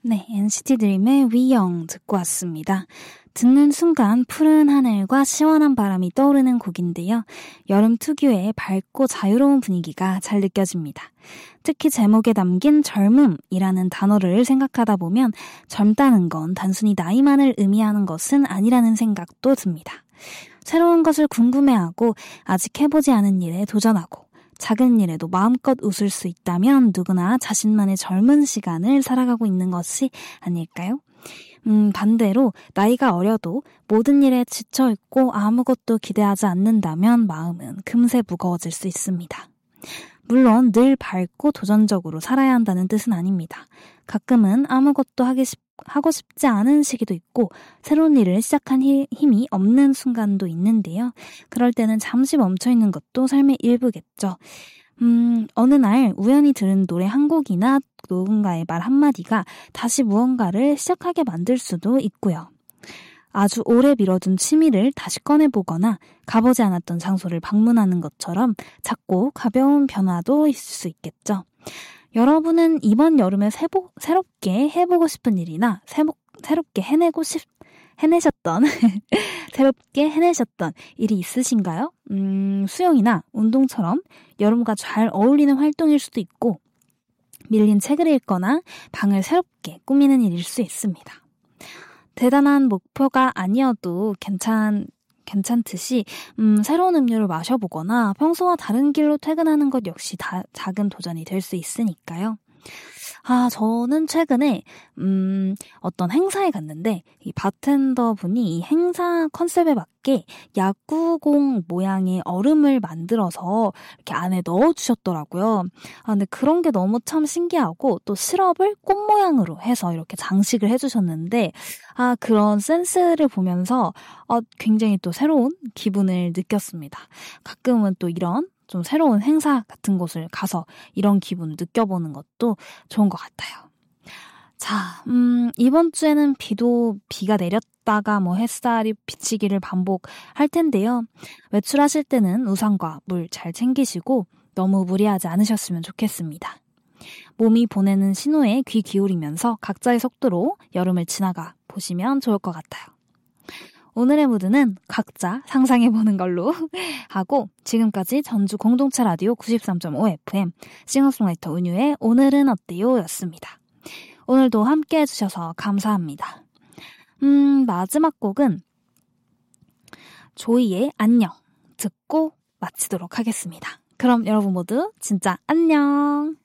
네, NCT 드림의 위영 듣고 왔습니다. 듣는 순간 푸른 하늘과 시원한 바람이 떠오르는 곡인데요. 여름 특유의 밝고 자유로운 분위기가 잘 느껴집니다. 특히 제목에 담긴 젊음이라는 단어를 생각하다 보면 젊다는 건 단순히 나이만을 의미하는 것은 아니라는 생각도 듭니다. 새로운 것을 궁금해하고 아직 해보지 않은 일에 도전하고 작은 일에도 마음껏 웃을 수 있다면 누구나 자신만의 젊은 시간을 살아가고 있는 것이 아닐까요? 반대로 나이가 어려도 모든 일에 지쳐있고 아무것도 기대하지 않는다면 마음은 금세 무거워질 수 있습니다. 물론 늘 밝고 도전적으로 살아야 한다는 뜻은 아닙니다. 가끔은 아무것도 하고 싶지 않은 시기도 있고 새로운 일을 시작한 힘이 없는 순간도 있는데요. 그럴 때는 잠시 멈춰있는 것도 삶의 일부겠죠. 어느 날 우연히 들은 노래 한 곡이나 누군가의 말 한마디가 다시 무언가를 시작하게 만들 수도 있고요. 아주 오래 미뤄둔 취미를 다시 꺼내보거나 가보지 않았던 장소를 방문하는 것처럼 작고 가벼운 변화도 있을 수 있겠죠. 여러분은 이번 여름에 새롭게 해보고 싶은 일이나 새롭게 해내셨던 새롭게 해내셨던 일이 있으신가요? 수영이나 운동처럼 여름과 잘 어울리는 활동일 수도 있고 밀린 책을 읽거나 방을 새롭게 꾸미는 일일 수 있습니다. 대단한 목표가 아니어도 괜찮듯이 새로운 음료를 마셔보거나 평소와 다른 길로 퇴근하는 것 역시 작은 도전이 될 수 있으니까요. 저는 최근에 어떤 행사에 갔는데 이 바텐더 분이 이 행사 컨셉에 맞게 야구공 모양의 얼음을 만들어서 이렇게 안에 넣어주셨더라고요. 근데 그런 게 너무 참 신기하고 또 시럽을 꽃 모양으로 해서 이렇게 장식을 해주셨는데 그런 센스를 보면서 굉장히 또 새로운 기분을 느꼈습니다. 가끔은 또 이런 좀 새로운 행사 같은 곳을 가서 이런 기분을 느껴보는 것도 좋은 것 같아요. 자, 이번 주에는 비가 내렸다가 햇살이 비치기를 반복할 텐데요. 외출하실 때는 우산과 물 잘 챙기시고 너무 무리하지 않으셨으면 좋겠습니다. 몸이 보내는 신호에 귀 기울이면서 각자의 속도로 여름을 지나가 보시면 좋을 것 같아요. 오늘의 무드는 각자 상상해보는 걸로 하고 지금까지 전주 공동체 라디오 93.5 FM 싱어송라이터 은유의 오늘은 어때요? 였습니다. 오늘도 함께 해주셔서 감사합니다. 마지막 곡은 조이의 안녕 듣고 마치도록 하겠습니다. 그럼 여러분 모두 진짜 안녕!